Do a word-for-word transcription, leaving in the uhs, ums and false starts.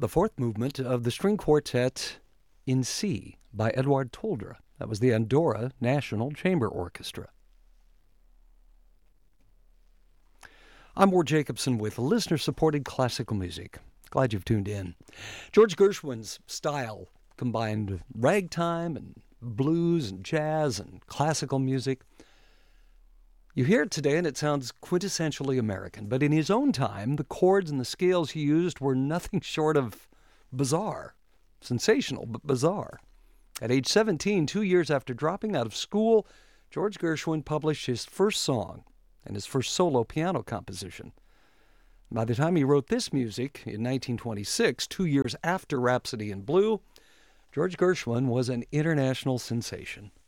the fourth movement of the string quartet in C by Eduard Toldra. That was the Andorra National Chamber Orchestra. I'm Ward Jacobson with listener-supported classical music. Glad you've tuned in. George Gershwin's style combined ragtime and blues and jazz and classical music. You hear it today and it sounds quintessentially American, but in his own time, the chords and the scales he used were nothing short of bizarre. Sensational, but bizarre. At age seventeen, two years after dropping out of school, George Gershwin published his first song and his first solo piano composition. By the time he wrote this music in nineteen twenty-six, two years after Rhapsody in Blue, George Gershwin was an international sensation.